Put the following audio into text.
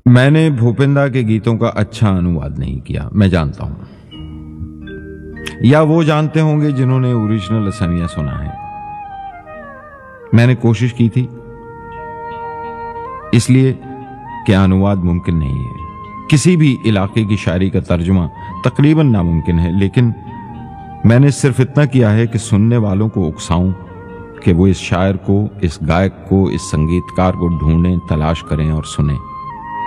मैंने भूपेंद्र के गीतों का अच्छा अनुवाद नहीं किया, मैं जानता हूं, या वो जानते होंगे जिन्होंने ओरिजिनल असमिया सुना है। मैंने कोशिश की थी, इसलिए कि अनुवाद मुमकिन नहीं है। किसी भी इलाके की शायरी का तर्जुमा तकरीबन नामुमकिन है, लेकिन मैंने सिर्फ इतना किया है कि सुनने वालों को उकसाऊं कि वो इस शायर को, इस गायक को, इस संगीतकार को ढूंढें, तलाश करें और सुनें।